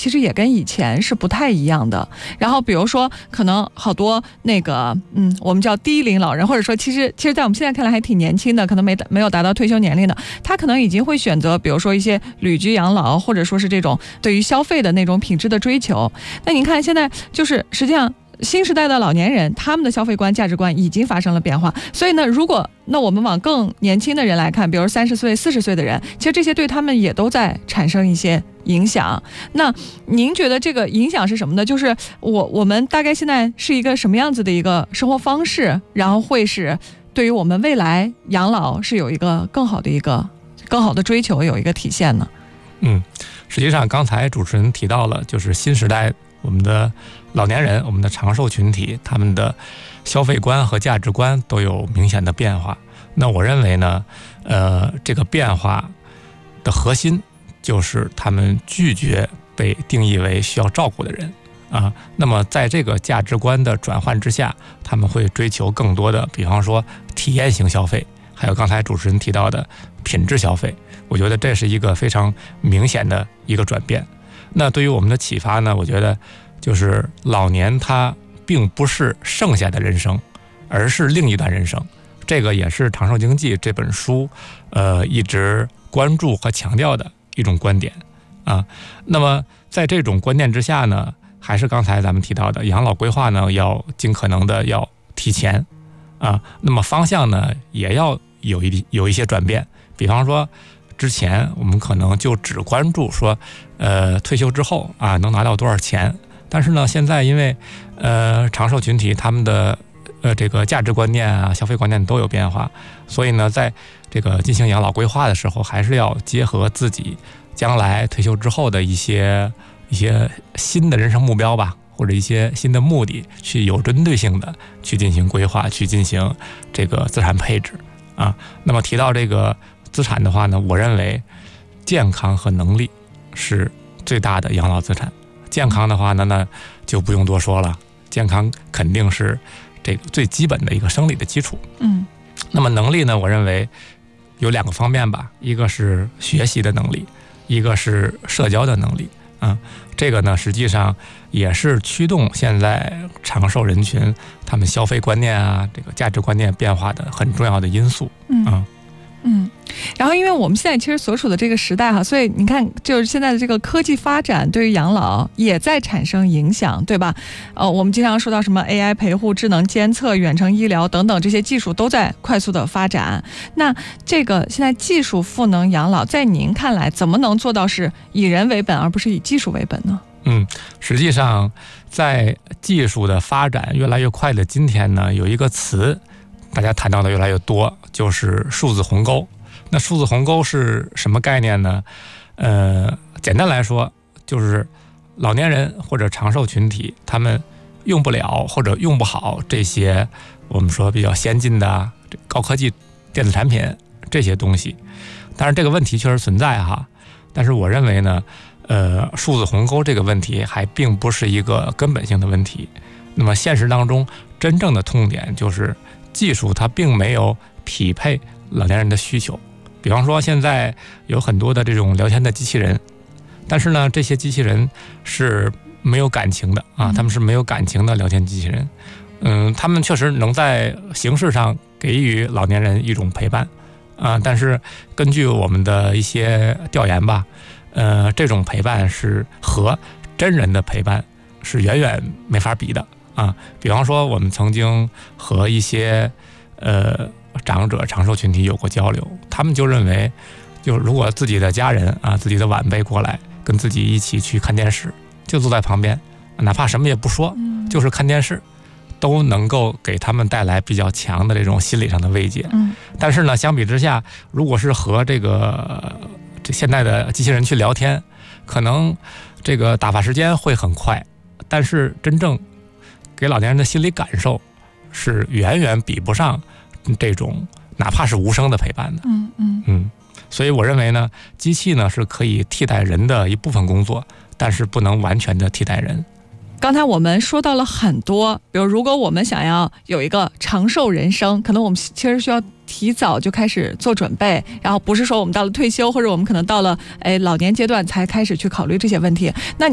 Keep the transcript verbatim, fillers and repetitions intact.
其实也跟以前是不太一样的。然后比如说可能好多那个嗯，我们叫低龄老人，或者说其实其实在我们现在看来还挺年轻的，可能没没有达到退休年龄的，他可能已经会选择比如说一些旅居养老，或者说是这种对于消费的那种品质的追求。那您看现在就是实际上新时代的老年人，他们的消费观价值观已经发生了变化。所以呢，如果那我们往更年轻的人来看，比如三十岁四十岁的人，其实这些对他们也都在产生一些影响。那您觉得这个影响是什么呢？就是我我们大概现在是一个什么样子的一个生活方式，然后会是对于我们未来养老是有一个更好的一个更好的追求，有一个体现呢？ 嗯，实际上刚才主持人提到了，就是新时代我们的老年人，我们的长寿群体，他们的消费观和价值观都有明显的变化。那我认为呢，呃，这个变化的核心就是他们拒绝被定义为需要照顾的人啊。那么在这个价值观的转换之下，他们会追求更多的，比方说体验型消费，还有刚才主持人提到的品质消费。我觉得这是一个非常明显的一个转变。那对于我们的启发呢，我觉得就是老年它并不是剩下的人生，而是另一段人生。这个也是《长寿经济》这本书呃一直关注和强调的一种观点啊。那么在这种观念之下呢，还是刚才咱们提到的养老规划呢，要尽可能的要提前啊。那么方向呢，也要有一有一些转变。比方说之前我们可能就只关注说呃退休之后啊能拿到多少钱，但是呢现在因为呃长寿群体他们的呃这个价值观念啊消费观念都有变化，所以呢在这个进行养老规划的时候，还是要结合自己将来退休之后的一些一些新的人生目标吧，或者一些新的目的，去有针对性的去进行规划，去进行这个资产配置啊。那么提到这个资产的话呢，我认为健康和能力是最大的养老资产。健康的话呢，那就不用多说了，健康肯定是这个最基本的一个生理的基础。 嗯， 那么能力呢，我认为有两个方面吧，一个是学习的能力，一个是社交的能力啊。这个呢，实际上也是驱动现在长寿人群他们消费观念啊，这个价值观念变化的很重要的因素。 嗯啊嗯，然后因为我们现在其实所处的这个时代哈，所以你看，就是现在的这个科技发展对于养老也在产生影响，对吧？呃，我们经常说到什么 A I 陪护、智能监测、远程医疗等等这些技术都在快速的发展。那这个现在技术赋能养老，在您看来怎么能做到是以人为本而不是以技术为本呢？ 嗯，实际上在技术的发展越来越快的今天呢，有一个词大家谈到的越来越多，就是数字鸿沟。那数字鸿沟是什么概念呢？呃，简单来说，就是老年人或者长寿群体，他们用不了或者用不好这些我们说比较先进的高科技电子产品这些东西。当然这个问题确实存在哈，但是我认为呢，呃，数字鸿沟这个问题还并不是一个根本性的问题。那么现实当中真正的痛点就是技术它并没有匹配老年人的需求。比方说现在有很多的这种聊天的机器人，但是呢这些机器人是没有感情的啊，他们是没有感情的聊天机器人。嗯，他们确实能在形式上给予老年人一种陪伴啊，但是根据我们的一些调研吧，呃，这种陪伴是和真人的陪伴是远远没法比的啊。比方说我们曾经和一些呃长者长寿群体有过交流，他们就认为就如果自己的家人啊自己的晚辈过来跟自己一起去看电视，就坐在旁边，哪怕什么也不说，就是看电视，都能够给他们带来比较强的这种心理上的慰藉。但是呢相比之下，如果是和这个这现在的机器人去聊天，可能这个打发时间会很快，但是真正给老年人的心理感受是远远比不上这种哪怕是无声的陪伴的。 嗯嗯嗯，所以我认为呢，机器呢是可以替代人的一部分工作，但是不能完全的替代人。 刚才我们说到了很多，比如如果我们想要有一个长寿人生，可能我们其实需要提早就开始做准备，然后不是说我们到了退休或者我们可能到了哎老年阶段才开始去考虑这些问题。那